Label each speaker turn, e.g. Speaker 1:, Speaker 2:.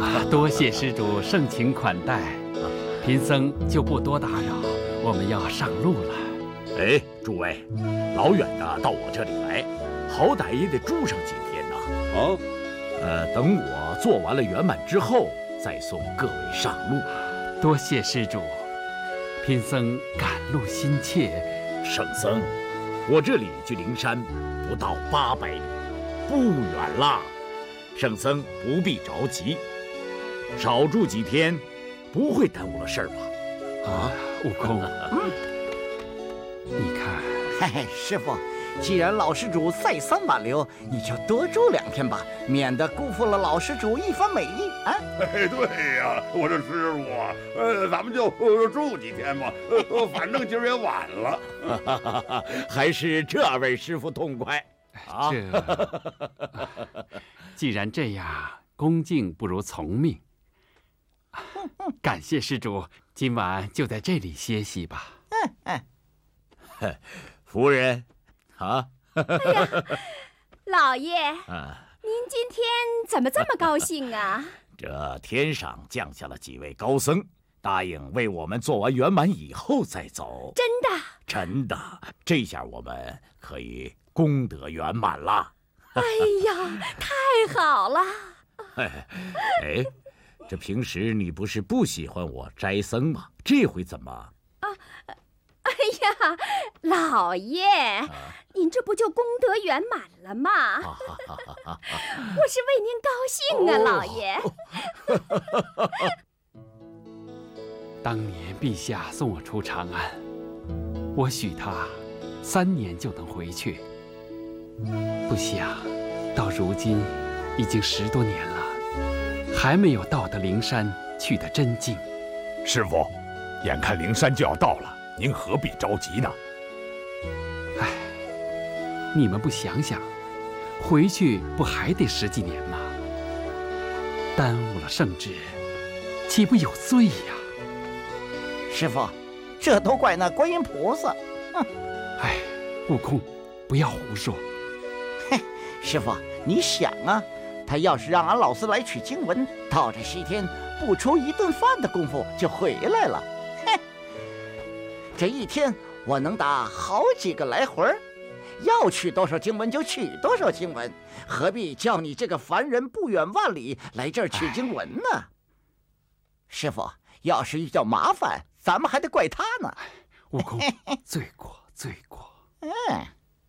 Speaker 1: 多谢施主盛情款待，贫僧就不多打扰，我们要上路了。
Speaker 2: 哎，诸位，老远的到我这里来，好歹也得住上几天呐。等我做完了圆满之后，再送各位上路。
Speaker 1: 多谢施主，贫僧赶路心切。
Speaker 2: 圣僧，我这里距灵山不到800里，不远啦。圣僧不必着急，少住几天，不会耽误了事儿吧？
Speaker 1: 啊，悟空，你看，
Speaker 3: 嘿，师傅，既然老施主再三挽留，你就多住2天吧，免得辜负了老施主一番美意啊！
Speaker 4: 哎，对呀，我这师傅啊，咱们就住几天嘛，反正今儿也晚了。
Speaker 2: 还是这位师傅痛快啊！
Speaker 1: 既然这样，恭敬不如从命。感谢施主，今晚就在这里歇息吧。
Speaker 2: 夫人，啊！
Speaker 5: 哎呀，老爷，您今天怎么这么高兴啊？
Speaker 2: 这天上降下了几位高僧，答应为我们做完圆满以后再走。
Speaker 5: 真的？
Speaker 2: 真的，这下我们可以功德圆满了。
Speaker 5: 哎呀，太好了！
Speaker 2: 哎，这平时你不是不喜欢我斋僧吗？这回怎么？
Speaker 5: 哎呀，老爷，您这不就功德圆满了吗？我是为您高兴啊，老爷。
Speaker 1: 当年陛下送我出长安，我许他3年就能回去。不想到如今已经10多年了，还没有到得灵山去得真近。
Speaker 4: 师傅，眼看灵山就要到了，您何必着急呢？
Speaker 1: 哎，你们不想想，回去不还得10几年吗？耽误了圣旨，岂不有罪呀？
Speaker 3: 师傅，这都怪那观音菩萨。
Speaker 1: 哎，悟空，不要胡说。
Speaker 3: 师傅，你想啊，他要是让俺老四来取经文，到这西天不出1顿饭的功夫就回来了。这一天我能打好几个来回，要取多少经文就取多少经文，何必叫你这个凡人不远万里来这儿取经文呢？师傅，要是遇到麻烦，咱们还得怪他呢。
Speaker 1: 悟空，罪过，罪过。